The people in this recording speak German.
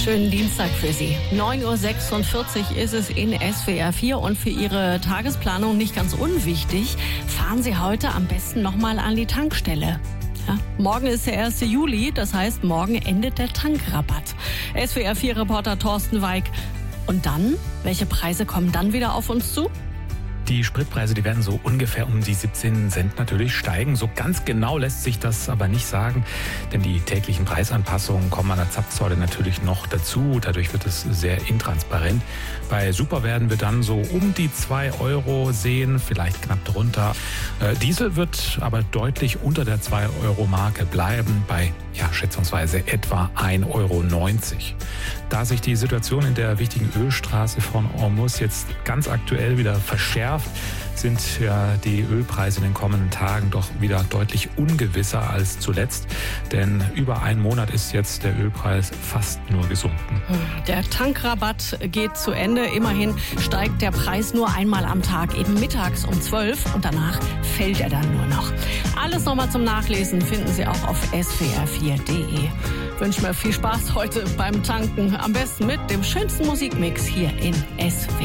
Schönen Dienstag für Sie. 9.46 Uhr ist es in SWR 4 und für Ihre Tagesplanung nicht ganz unwichtig, fahren Sie heute am besten nochmal an die Tankstelle. Ja, morgen ist der 1. Juli, das heißt, morgen endet der Tankrabatt. SWR 4-Reporter Thorsten Weig. Und dann? Welche Preise kommen dann wieder auf uns zu? Die Spritpreise, die werden so ungefähr um die 17 Cent natürlich steigen. So ganz genau lässt sich das aber nicht sagen, denn die täglichen Preisanpassungen kommen an der Zapfsäule natürlich noch dazu. Dadurch wird es sehr intransparent. Bei Super werden wir dann so um die 2 Euro sehen, vielleicht knapp drunter. Diesel wird aber deutlich unter der 2-Euro-Marke bleiben, bei schätzungsweise etwa 1,90 Euro. Da sich die Situation in der wichtigen Ölstraße von Hormuz jetzt ganz aktuell wieder verschärft, sind die Ölpreise in den kommenden Tagen doch wieder deutlich ungewisser als zuletzt. Denn über einen Monat ist jetzt der Ölpreis fast nur gesunken. Der Tankrabatt geht zu Ende. Immerhin steigt der Preis nur einmal am Tag, eben mittags um 12 und danach fällt er dann nur noch. Alles nochmal zum Nachlesen finden Sie auch auf swr4.de. Wünsche mir viel Spaß heute beim Tanken. Am besten mit dem schönsten Musikmix hier in SWR.